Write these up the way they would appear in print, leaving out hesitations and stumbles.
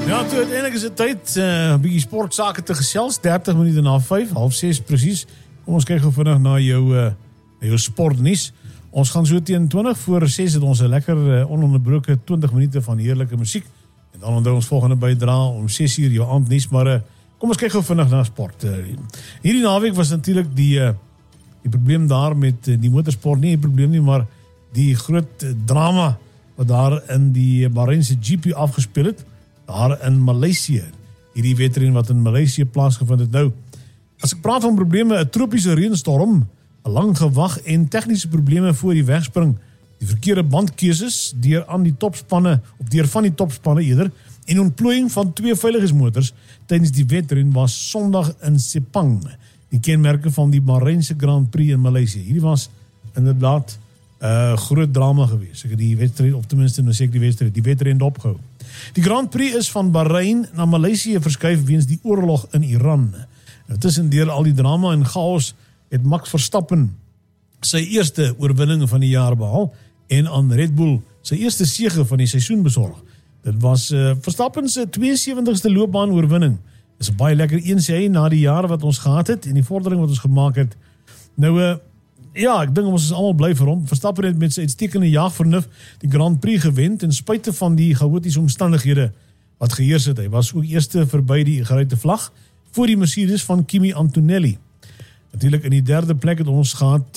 Ja, toe uiteindelik is het tyd, bietjie sportsake te gesels, 30 minute na 5, 5:30 precies. Kom ons kyk gou vinnig na jou sportnuus. Ons gaan so teen 20 voor 6 het ons 'n lekker ononderbroke 20 minute van heerlike musiek. En dan onthou ons volgende bydra om 6 uur jou aandnuus, maar kom ons kyk gou vinnig na sport. Hierdie naweek was natuurlik die probleem daar met die motorsport, nie 'n probleem nie, maar die groot drama wat daar in die Bahrainse GP afgespeel het, daar in Maleisië. Hierdie wedren wat in Maleisië plaasgevind het. Nou, as ek praat van probleme, 'n tropiese reënstorm, 'n lang gewag en tegniese probleme voor die wegspring, die verkeerde bandkeuses deur van die topspanne eerder, en ontplooiing van 2 veiligheidsmotors tydens die wedren was Sondag in Sepang, die kenmerke van die Bahrainse Grand Prix in Maleisië. Hierdie was inderdaad groot drama geweest. Ek het die wedstrijd, of tenminste nou sê ek die wedstrijd opgehou. Die Grand Prix is van Bahrein na Maleisië verskuif weens die oorlog in Iran. Tussendeur al die drama en chaos het Max Verstappen sy eerste oorwinning van die jaar behaal en aan Red Bull sy eerste sege van die seisoen besorg. Dit was Verstappen se 72ste loopbaan oorwinning. Dit is baie lekker een sê hy na die jare wat ons gehad het en die vordering wat ons gemaak het. Nou ja, ek dink ons is almal bly vir hom. Verstappen het met sy uitstekende jaagvernuf die Grand Prix gewen ten spyte van die chaotiese omstandighede wat geheers het. Hy was ook eerste verby die geruite vlag voor die Mercedes van Kimi Antonelli. Natuurlik in die derde plek het ons gehad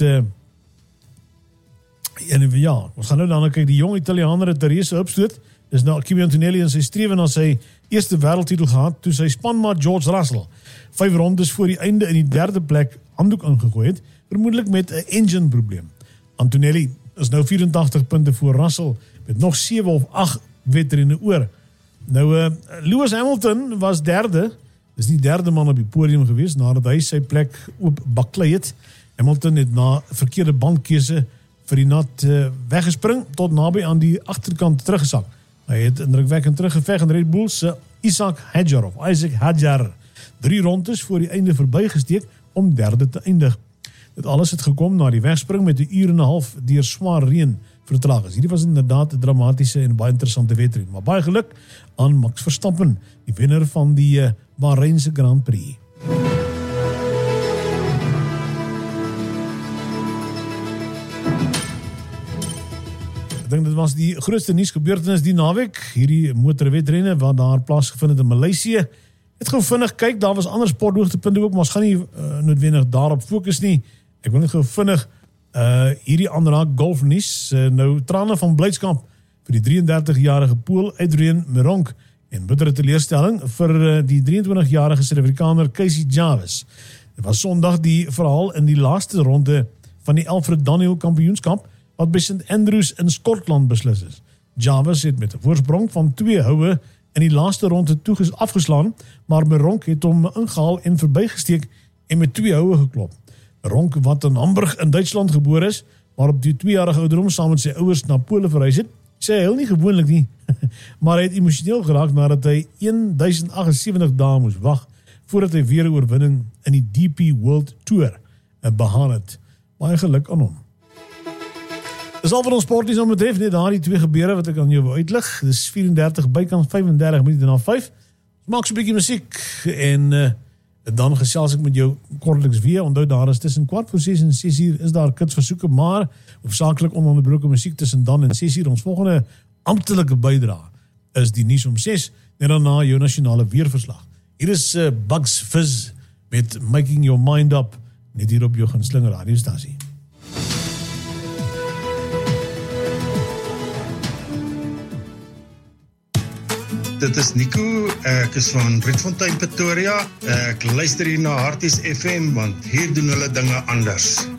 ons gaan nou dan kyk, die jong Italianer het 'n reuse opstoot. Dis nou Kimi Antonelli en sy strewe na sy eerste wêreldtitel gehad toe sy spanmaat George Russell 5 rondes voor die einde in die derde plek handdoek ingegooi het, vermoedelik met 'n engine probleem. Antonelli is nou 84 punte voor Russell met nog 7 of 8 wedrenne oor. Nou Lewis Hamilton was derde. Dis die derde man op die podium gewees nadat hy sy plek oop baklei het. Hamilton het na verkeerde bandkeuse vir die nat weggespring tot naby aan die agterkant teruggesak. Hy het indrukwekkend teruggeveg in Red Bull se Isaac Hadjar 3 rondes voor die einde verbygesteek om derde te eindig. Dit alles het gekom na die wegspring met 'n uur en 'n half deur swaar reën vertragings. Hierdie was inderdaad 'n dramatische en baie interessante wedren. Maar baie geluk aan Max Verstappen, die wenner van die Bahreinse Grand Prix. Ek dink dit was die grootste nuusgebeurtenis die naweek, hierdie motorwedrenne wat daar plaasgevind het in Maleisië. Het gou vinnig kyk, daar was ander sporthoogtepunte ook, maar ons gaan nie noodwendig daarop fokus nie. Ek wil net gou vinnig hierdie aanraak golfnuus. Nou trane van blydskap vir die 33-jarige Pool Adrian Meronk en bittere teleurstelling vir die 23-jarige Suid-Afrikaner Casey Jarvis. Dit was Sondag die verhaal in die laaste ronde van die Alfred Daniel Kampioenskap wat by St Andrews in Skotland beslis is. Jarvis het met 'n voorsprong van 2 houe in die laaste ronde afgeslaan, maar Meronk het hom ingehaal en verbygesteek en met 2 houe geklop. Meronk, wat in Hamburg in Duitsland gebore is, maar op die 2-jarige ouderdom saam met sy ouers na Pole verhuis het, sê hy heel nie gewoonlik nie, maar hy het emosioneel geraak nadat hy 1078 dae moes wag voordat hy weer 'n oorwinning in die DP World Tour behaal het. Baie geluk aan hom. Dis al van ons sportnuus om betref, net daar die 2 gebeure wat ek aan jou wil uitlig. Dis 34 bykans 35 minute na 5. Maak so 'n bietjie musiek en dan gesels ek met jou kortliks weer. Onthou daar is tussen 5:15 en 6 uur is daar kits versoeke, maar hoofsaaklik ononderbroke musiek tussen dan en 6 uur. Ons volgende amptelike bydra is die nuus om 6 en daarna jou nasionale weerverslag. Hier is Bugs Fizz met Making Your Mind Up net hier op jou gunsteling radiostasie. Dit is Nico, ek is van Rietfontein, Pretoria. Ek luister hier na Harties FM, want hier doen hulle dinge anders.